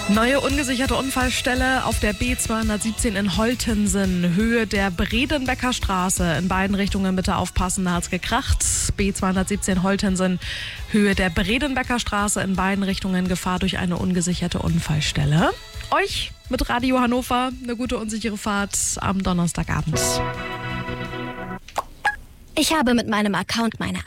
Neue ungesicherte Unfallstelle auf der B217 in Holtensen, Höhe der Bredenbecker Straße. In beiden Richtungen bitte aufpassen, da hat's gekracht. B217 Holtensen, Höhe der Bredenbecker Straße, in beiden Richtungen Gefahr durch eine ungesicherte Unfallstelle. Euch mit Radio Hannover eine gute unsichere Fahrt am Donnerstagabend. Ich habe mit meinem Account meine